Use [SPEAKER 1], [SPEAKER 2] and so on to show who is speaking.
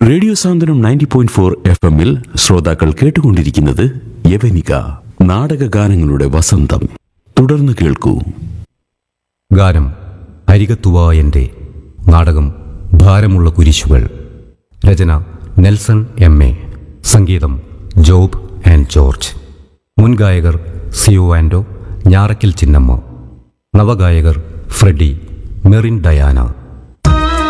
[SPEAKER 1] Radio സാന്ത്വനം 90.4 FM-ൽ ശ്രോതാക്കൾ കേട്ടുകൊണ്ടിരിക്കുന്നത് യവനിക നാടകഗാനങ്ങളുടെ വസന്തം. തുടർന്ന് കേൾക്കൂ.
[SPEAKER 2] ഗാനം അരികത്തുവായൻ്റെ. നാടകം ഭാരമുള്ള കുരിശുകൾ. രചന നെൽസൺ M.A. സംഗീതം ജോബ് ആൻഡ് ജോർജ്. മുൻഗായകർ സിയോ ആൻഡോ, ഞാറയ്ക്കൽ ചിന്നമ്മ. നവഗായകർ Freddy, Merin Diana.